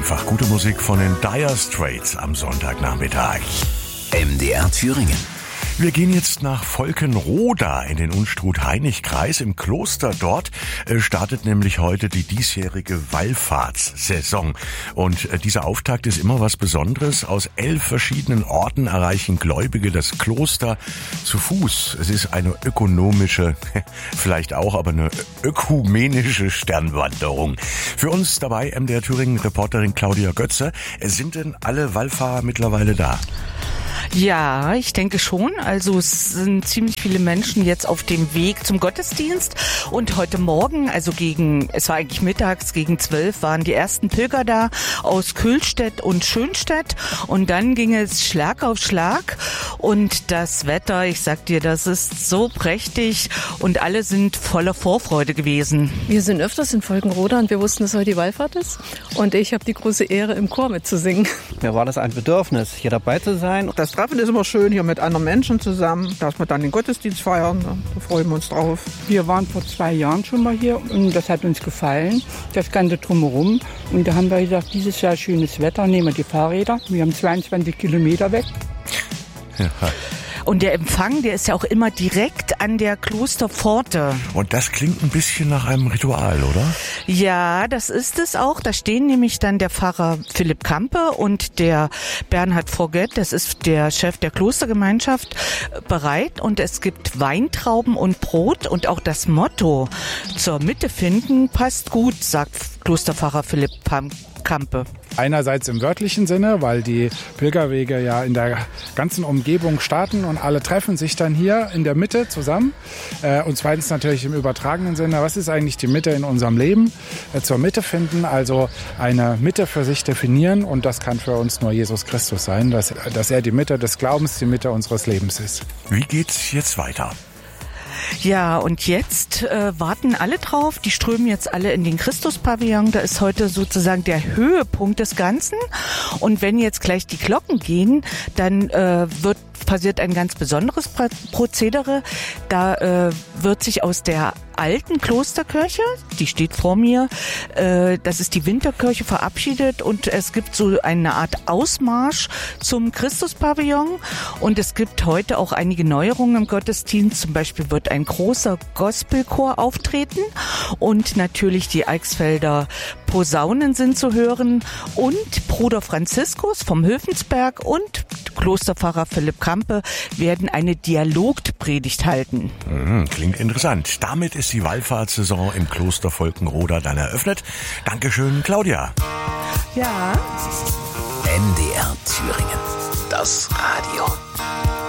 einfach. Gute Musik von den Dire Straits am Sonntagnachmittag. MDR Thüringen. Wir gehen jetzt nach Volkenroda in den Unstrut-Hainich-Kreis. Im Kloster dort startet nämlich heute die diesjährige Wallfahrtssaison. Und dieser Auftakt ist immer was Besonderes. Aus 11 verschiedenen Orten erreichen Gläubige das Kloster zu Fuß. Es ist eine ökonomische, vielleicht auch, aber eine ökumenische Sternwanderung. Für uns dabei MDR Thüringen-Reporterin Claudia Götze. Sind denn alle Wallfahrer mittlerweile da? Ja, ich denke schon. Also es sind ziemlich viele Menschen jetzt auf dem Weg zum Gottesdienst. Und heute Morgen, es war eigentlich mittags gegen 12, waren die ersten Pilger da aus Kühlstedt und Schönstedt. Und dann ging es Schlag auf Schlag. Und das Wetter, ich sag dir, das ist so prächtig. Und alle sind voller Vorfreude gewesen. Wir sind öfters in Volkenroda und wir wussten, dass heute die Wallfahrt ist. Und ich habe die große Ehre, im Chor mitzusingen. Mir war das ein Bedürfnis, hier dabei zu sein. Das Treffen ist immer schön, hier mit anderen Menschen zusammen, dass wir dann den Gottesdienst feiern. Da freuen wir uns drauf. Wir waren vor 2 Jahren schon mal hier und das hat uns gefallen, das Ganze drumherum. Und da haben wir gesagt, dieses Jahr schönes Wetter, nehmen wir die Fahrräder. Wir haben 22 Kilometer weg. Ja. Und der Empfang, der ist ja auch immer direkt an der Klosterpforte. Und das klingt ein bisschen nach einem Ritual, oder? Ja, das ist es auch. Da stehen nämlich dann der Pfarrer Philipp Kampe und der Bernhard Forget, das ist der Chef der Klostergemeinschaft, bereit. Und es gibt Weintrauben und Brot. Und auch das Motto zur Mitte finden passt gut, sagt Klosterpfarrer Philipp Kampe. Einerseits im wörtlichen Sinne, weil die Pilgerwege ja in der ganzen Umgebung starten und alle treffen sich dann hier in der Mitte zusammen. Und zweitens natürlich im übertragenen Sinne, was ist eigentlich die Mitte in unserem Leben? Zur Mitte finden, also eine Mitte für sich definieren, und das kann für uns nur Jesus Christus sein, dass er die Mitte des Glaubens, die Mitte unseres Lebens ist. Wie geht's jetzt weiter? Ja, und jetzt warten alle drauf. Die strömen jetzt alle in den Christuspavillon. Da ist heute sozusagen der Höhepunkt des Ganzen. Und wenn jetzt gleich die Glocken gehen, dann passiert ein ganz besonderes Prozedere. Da wird sich aus der alten Klosterkirche, die steht vor mir, das ist die Winterkirche, verabschiedet, und es gibt so eine Art Ausmarsch zum Christuspavillon, und es gibt heute auch einige Neuerungen im Gottesdienst. Zum Beispiel wird ein großer Gospelchor auftreten und natürlich die Eichsfelder Posaunen sind zu hören und Bruder Franziskus vom Höfensberg und Klosterpfarrer Philipp Kampe werden eine Dialogpredigt halten. Klingt interessant. Damit ist die Wallfahrtssaison im Kloster Volkenroda dann eröffnet. Dankeschön, Claudia. Ja. MDR Thüringen. Das Radio.